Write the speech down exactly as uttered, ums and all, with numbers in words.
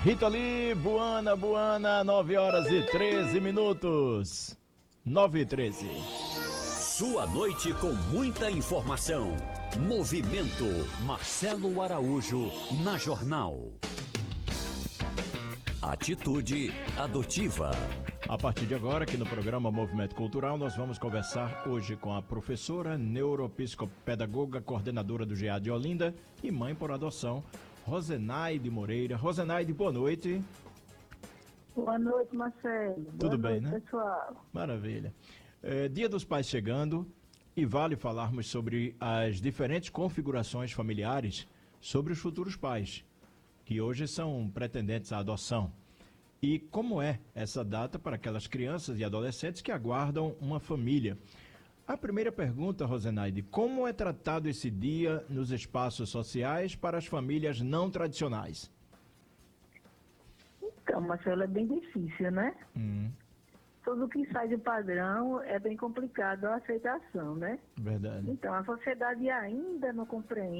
Rita Lee, Buana, Buana, nove horas e treze minutos. nove e treze. Sua noite com muita informação. Movimento Marcelo Araújo na Jornal. Atitude adotiva. A partir de agora, aqui no programa Movimento Cultural, nós vamos conversar hoje com a professora, neuropsicopedagoga, coordenadora do G A de Olinda e mãe por adoção, Rosenaide Moreira. Rosenaide, boa noite. Boa noite, Marcelo. Tudo boa bem, noite, né? pessoal. Maravilha. É, Dia dos Pais chegando e vale falarmos sobre as diferentes configurações familiares sobre os futuros pais, que hoje são pretendentes à adoção. E como é essa data para aquelas crianças e adolescentes que aguardam uma família? A primeira pergunta, Rosenaide, como é tratado esse dia nos espaços sociais para as famílias não tradicionais? Então, Marcelo, é bem difícil, né? Hum, Tudo que sai do padrão é bem complicado a aceitação, né? verdade. Então, a sociedade ainda não compreende